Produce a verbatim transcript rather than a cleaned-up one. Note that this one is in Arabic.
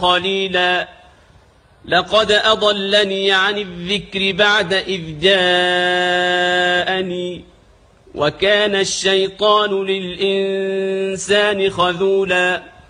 قليلا لقد أضلني عن الذكر بعد إذ جاءني وكان الشيطان للإنسان خذولا